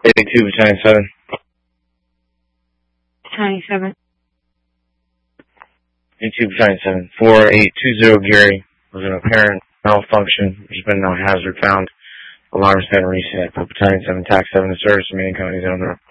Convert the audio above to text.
82, Battalion 7. Battalion 7. 82, Battalion 7. 4820 Gary. Was an apparent malfunction. There's been no hazard found. Alarms been reset. Battalion 7, TAC 7 to service. Remaining companies on the